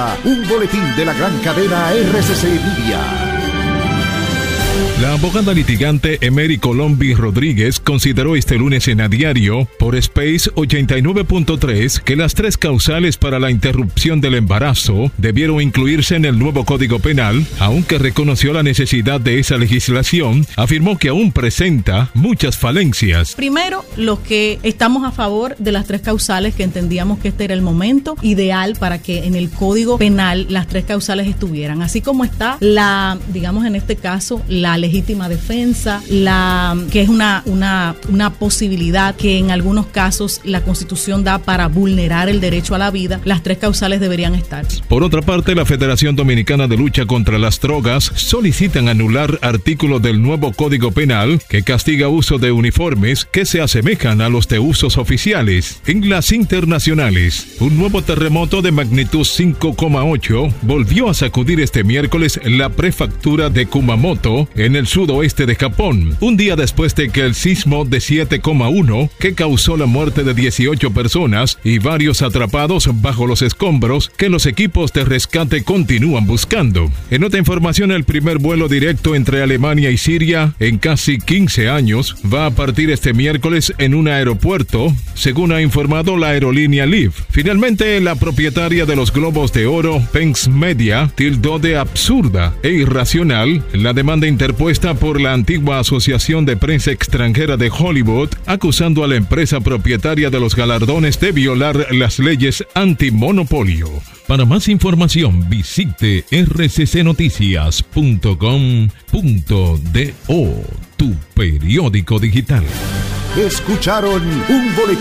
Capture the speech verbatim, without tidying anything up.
Un boletín de la gran cadena R C C Media. La abogada litigante Emery Colombi Rodríguez consideró este lunes en A Diario por Space ochenta y nueve punto tres que las tres causales para la interrupción del embarazo debieron incluirse en el nuevo Código Penal, aunque reconoció la necesidad de esa legislación, afirmó que aún presenta muchas falencias. Primero, los que estamos a favor de las tres causales, que entendíamos que este era el momento ideal para que en el Código Penal las tres causales estuvieran, así como está la, digamos en este caso, la legítima defensa, la que es una, una, una posibilidad que en algunos casos la Constitución da para vulnerar el derecho a la vida. Las tres causales deberían estar. Por otra parte, la Federación Dominicana de Lucha contra las Drogas solicitan anular artículos del nuevo Código Penal que castiga uso de uniformes que se asemejan a los de usos oficiales. En las internacionales, un nuevo terremoto de magnitud cinco coma ocho volvió a sacudir este miércoles la prefectura de Kumamoto en el sudoeste de Japón, un día después de que el sismo de siete coma uno, que causó la muerte de dieciocho personas y varios atrapados bajo los escombros que los equipos de rescate continúan buscando. En otra información, el primer vuelo directo entre Alemania y Siria en casi quince años va a partir este miércoles en un aeropuerto, según ha informado la aerolínea Liv. Finalmente, la propietaria de los Globos de Oro, Penx Media, tildó de absurda e irracional la demanda interpuesta por la antigua Asociación de Prensa Extranjera de Hollywood, acusando a la empresa propietaria de los galardones de violar las leyes antimonopolio. Para más información, visite r c c noticias punto com punto do, tu periódico digital. Escucharon un boletín